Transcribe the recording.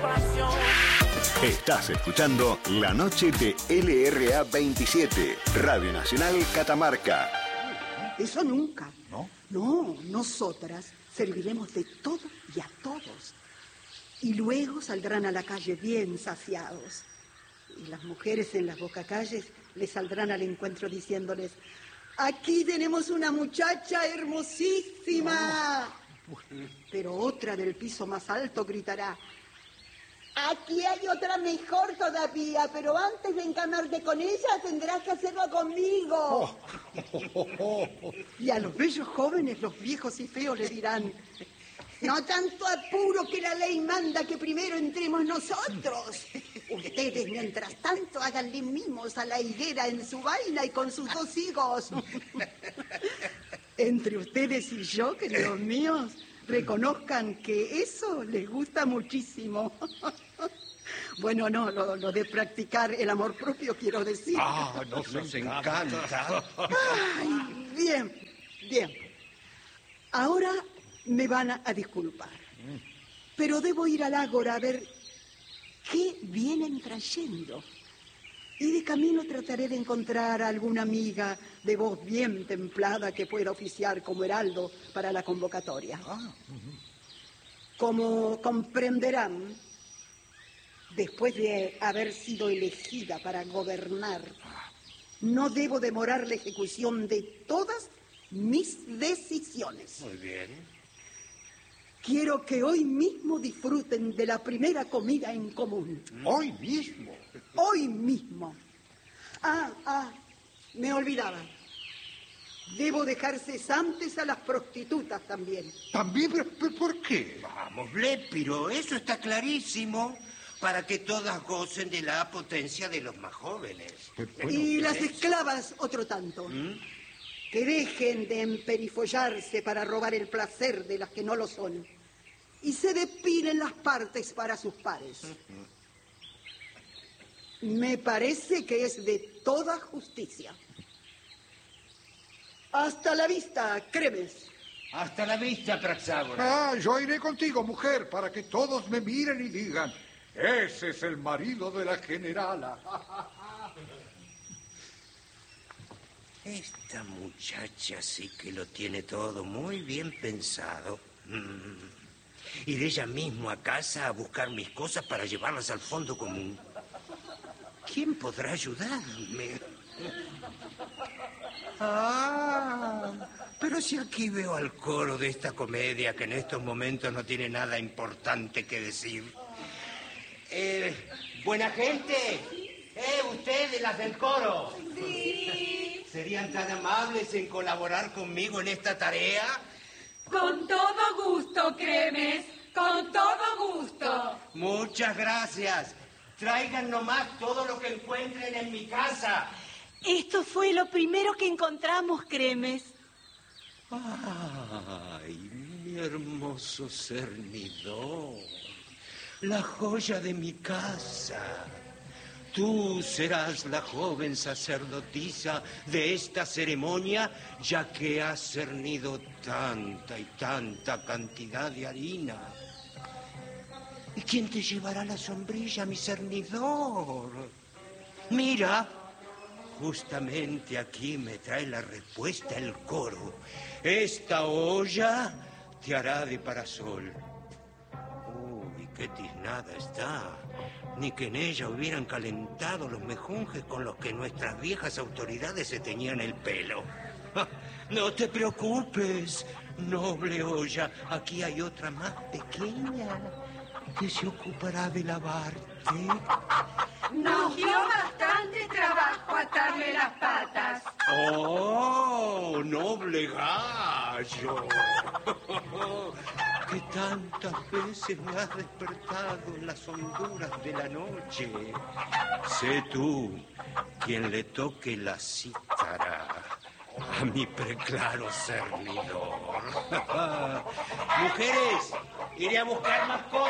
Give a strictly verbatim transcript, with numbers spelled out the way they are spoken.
Estás escuchando La Noche de L R A veintisiete, Radio Nacional Catamarca. Eso nunca. ¿No? No, nosotras serviremos de todo y a todos. Y luego saldrán a la calle bien saciados. Y las mujeres en las bocacalles les saldrán al encuentro diciéndoles: aquí tenemos una muchacha hermosísima. No. Pero otra del piso más alto gritará: aquí hay otra mejor todavía, pero antes de encarnarte con ella tendrás que hacerlo conmigo. Oh. Oh, oh, oh. Y a los bellos jóvenes, los viejos y feos le dirán: no tanto apuro, que la ley manda que primero entremos nosotros. Ustedes, mientras tanto, háganle mimos a la higuera en su vaina y con sus dos higos. Entre ustedes y yo, queridos míos, reconozcan que eso les gusta muchísimo. Bueno, no, lo, lo de practicar el amor propio, quiero decir. Ah, nos, nos encanta. Ay, bien, bien. Ahora me van a, a disculpar, pero debo ir al ágora a ver qué vienen trayendo. Y de camino trataré de encontrar a alguna amiga de voz bien templada que pueda oficiar como heraldo para la convocatoria. Ah, uh-huh. Como comprenderán, después de haber sido elegida para gobernar, no debo demorar la ejecución de todas mis decisiones. Muy bien. Quiero que hoy mismo disfruten de la primera comida en común. ¿Hoy mismo? Hoy mismo. Ah, ah, me olvidaba. Debo dejar cesantes a las prostitutas también. ¿También? ¿Pero por qué? Vamos, Lépiro, eso está clarísimo. Para que todas gocen de la potencia de los más jóvenes. Bueno, y las esclavas, otro tanto. ¿Mm? Que dejen de emperifollarse para robar el placer de las que no lo son. Y se depilen las partes para sus pares. Me parece que es de toda justicia. Hasta la vista, Cremes. Hasta la vista, Praxágora. Ah, yo iré contigo, mujer, para que todos me miren y digan: ese es el marido de la generala. Esta muchacha sí que lo tiene todo muy bien pensado. Mm. Iré ella mismo a casa a buscar mis cosas para llevarlas al fondo común. ¿Quién podrá ayudarme? Ah, pero si aquí veo al coro de esta comedia que en estos momentos no tiene nada importante que decir. Eh, buena gente, eh, ustedes las del coro. Sí. ¿Serían tan amables en colaborar conmigo en esta tarea? Con todo gusto, Cremes, con todo gusto. Muchas gracias. Traigan nomás todo lo que encuentren en mi casa. Esto fue lo primero que encontramos, Cremes. Ay, mi hermoso cernidor, la joya de mi casa. Tú serás la joven sacerdotisa de esta ceremonia, ya que has cernido tanta y tanta cantidad de harina. ¿Y quién te llevará la sombrilla, mi cernidor? Mira, justamente aquí me trae la respuesta el coro. Esta olla te hará de parasol. Uy, qué tiznada está. Ni que en ella hubieran calentado los mejunjes con los que nuestras viejas autoridades se teñían el pelo. No te preocupes, noble olla. Aquí hay otra más pequeña que se ocupará de lavarte. Nos dio bastante trabajo atarle las patas. ¡Oh, noble gallo! Que tantas veces me has despertado en las honduras de la noche. Sé tú quien le toque la cítara a mi preclaro cernidor. Mujeres, iré a buscar más cosas.